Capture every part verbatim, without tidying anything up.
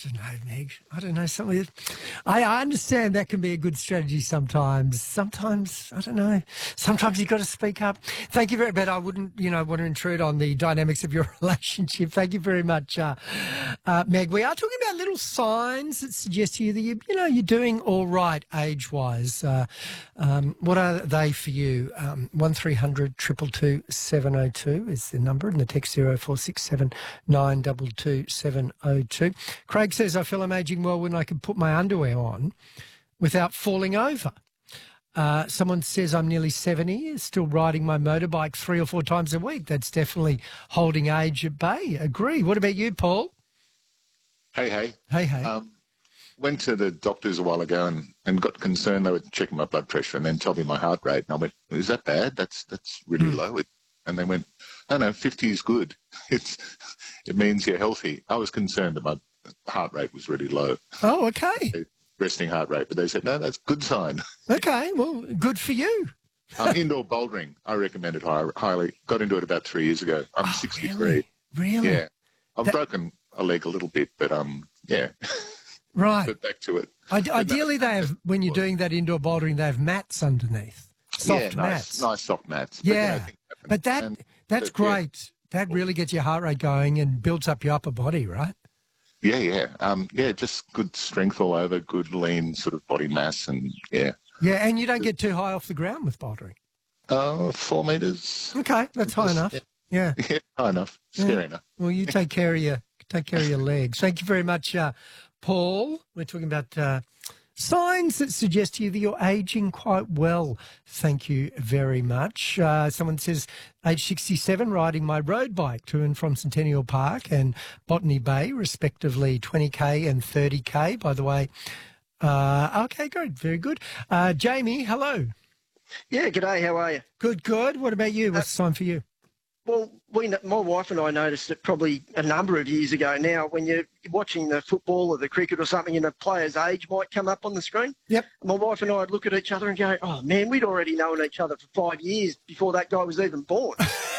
don't know, Meg. I don't know. Something. I, I understand that can be a good strategy sometimes. Sometimes, I don't know. Sometimes you've got to speak up. Thank you very much. But I wouldn't, you know, want to intrude on the dynamics of your relationship. Thank you very much, uh, uh, Meg. We are talking about little signs that suggest to you that you, you know, you're doing all right age-wise. Uh, um, what are they for you? Um, one three hundred two two two seven oh two is the number, and the text zero four six seven nine two two seven oh two. Craig says, I feel I'm ageing well when I can put my underwear on without falling over. Uh, someone says I'm nearly seventy, still riding my motorbike three or four times a week. That's definitely holding age at bay. Agree. What about you, Paul? Hey, hey. Hey, hey. Um, went to the doctors a while ago and, and got concerned. They were checking my blood pressure and then told me my heart rate. And I went, is that bad? That's that's really Mm. low. It, and they went, no, no, fifty is good. It's It means you're healthy. I was concerned that my heart rate was really low. Oh, okay. Resting heart rate. But they said, no, that's a good sign. Okay, well, good for you. um, indoor bouldering, I recommend it high, highly. Got into it about three years ago. I'm Oh, sixty-three. Really? Really? Yeah. I've That- broken a leg a little bit, but um, yeah. Right. But back to it. Ide- Ideally, they have, when you're doing that indoor bouldering, they have mats underneath. Soft yeah, nice, mats. nice soft mats. But, Yeah. you know, things happen. But that And- that's but, yeah. great. That really gets your heart rate going and builds up your upper body, right? Yeah, yeah. Um, yeah, just good strength all over, good lean sort of body mass, and yeah. Yeah, and you don't get too high off the ground with bouldering. Uh, four metres. Okay, that's high enough. Yeah. Yeah, high enough. Scary Yeah. enough. Well, you take care of your take care of your legs. Thank you very much, uh, Paul. We're talking about uh, signs that suggest to you that you're aging quite well. Thank you very much. Uh, someone says, age sixty-seven, riding my road bike to and from Centennial Park and Botany Bay, respectively, twenty K and thirty K, by the way. Uh, okay, good. Very good. Uh, Jamie, hello. Yeah, g'day, how are you? Good, good. What about you? What's the sign for you? Well, we, my wife and I noticed it probably a number of years ago now when you're watching the football or the cricket or something and a player's age might come up on the screen. Yep. My wife and I would look at each other and go, oh, man, we'd already known each other for five years before that guy was even born.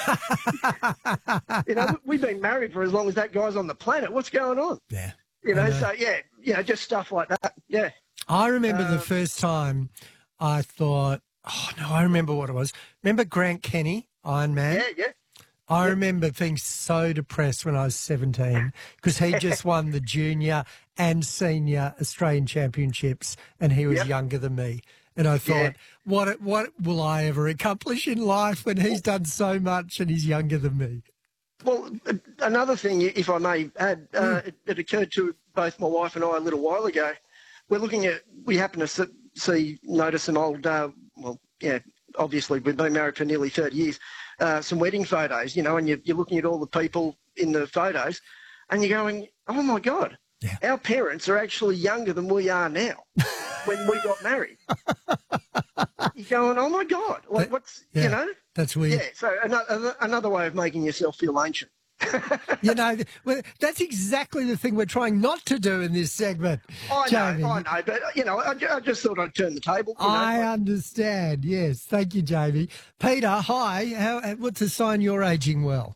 You know, we've been married for as long as that guy's on the planet. What's going on? Yeah. You know, I know. so, yeah, you know, just stuff like that. Yeah. I remember the Um, first time I thought, oh, no, I remember what it was. Remember Grant Kenny, Iron Man? Yeah, yeah. I remember being so depressed when I was seventeen because he just won the junior and senior Australian championships and he was Yep. younger than me. And I thought, Yeah. what what will I ever accomplish in life when he's done so much and he's younger than me? Well, a- another thing, if I may add, uh, it, it occurred to both my wife and I a little while ago. We're looking at, we happen to s- see, notice some old, uh, well, yeah, obviously we've been married for nearly thirty years, uh, some wedding photos, you know, and you're, you're looking at all the people in the photos and you're going, oh my God, Yeah. our parents are actually younger than we are now when we got married. You're going, oh my God, like That- what's, yeah. you know? That's weird. Yeah, so another, another way of making yourself feel ancient. You know, th- well, that's exactly the thing we're trying not to do in this segment. I Jamie. know, I know, but, you know, I, ju- I just thought I'd turn the table. You know, I like- understand. Yes. Thank you, Jamie. Peter, hi. How, what's a sign you're aging well?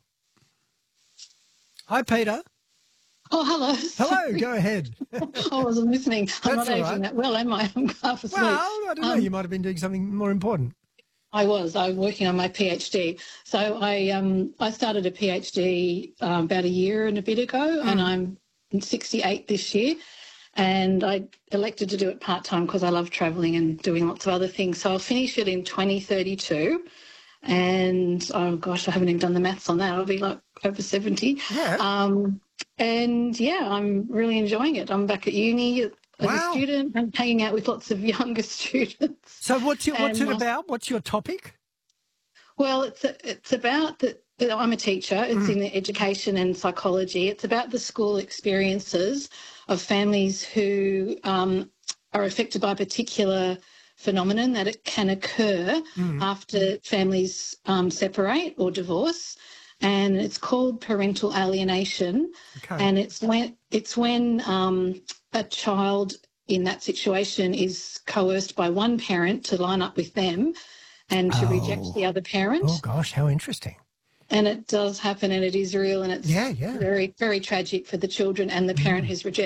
Hi, Peter. Oh, hello. Hello. Go ahead. I wasn't listening. I'm That's not all aging right. that well, am I? I'm half asleep. Well, I don't know. Um, You might have been doing something more important. I was. I was working on my PhD. So I um I started a PhD um, about a year and a bit ago, and I'm sixty-eight this year. And I elected to do it part-time because I love travelling and doing lots of other things. So I'll finish it in twenty thirty-two. And, oh, gosh, I haven't even done the maths on that. I'll be like over seventy. Yeah. Um, and, yeah, I'm really enjoying it. I'm back at uni as Wow. a student and hanging out with lots of younger students. So what's your, what's it And, uh, about? What's your topic? Well, it's it's about the. I'm a teacher. It's in the education and psychology. It's about the school experiences of families who um, are affected by a particular phenomenon that it can occur after families um, separate or divorce, and it's called parental alienation. Okay. And it's when it's when um, a child in that situation is coerced by one parent to line up with them and to reject Oh. the other parent. Oh, gosh, how interesting. And it does happen and it is real and it's Yeah, yeah. very, very tragic for the children and the parent who's rejected.